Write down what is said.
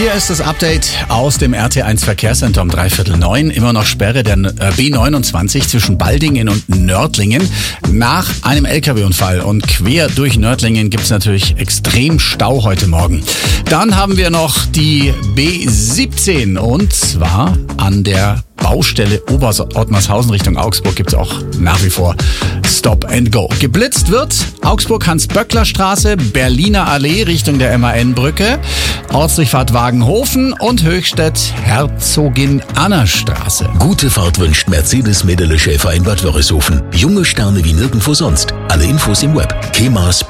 Hier ist das Update aus dem RT1 Verkehrscenter um 8:45. Immer noch Sperre der B29 zwischen Baldingen und Nördlingen nach einem LKW-Unfall. Und quer durch Nördlingen gibt es natürlich extrem Stau heute Morgen. Dann haben wir noch die B17 und zwar an der Baustelle Oberortmarshausen Richtung Augsburg gibt es auch nach wie vor Stop and Go. Geblitzt wird Augsburg-Hans-Böckler-Straße, Berliner Allee Richtung der MAN-Brücke, Ortsdurchfahrt Wagenhofen und Höchstädt-Herzogin-Anna-Straße. Gute Fahrt wünscht Mercedes Mädele Schäfer in Bad Wörishofen. Junge Sterne wie nirgendwo sonst. Alle Infos im Web. kemas.com